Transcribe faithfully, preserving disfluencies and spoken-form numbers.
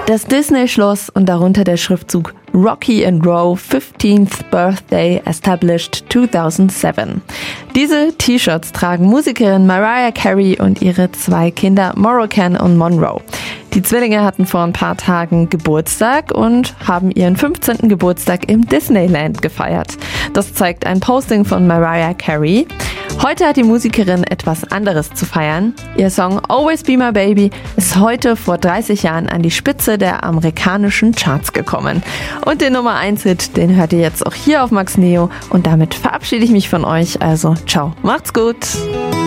Das Disney-Schloss und darunter der Schriftzug Rocky and Row fifteenth Birthday Established two thousand seven. Diese T-Shirts tragen Musikerin Mariah Carey und ihre zwei Kinder Morrocan und Monroe. Die Zwillinge hatten vor ein paar Tagen Geburtstag und haben ihren fünfzehnten Geburtstag im Disneyland gefeiert. Das zeigt ein Posting von Mariah Carey. Heute hat die Musikerin etwas anderes zu feiern. Ihr Song Always Be My Baby ist heute vor dreißig Jahren an die Spitze der amerikanischen Charts gekommen. Und den Nummer eins Hit, den hört ihr jetzt auch hier auf Max Neo. Und damit verabschiede ich mich von euch. Also ciao, macht's gut!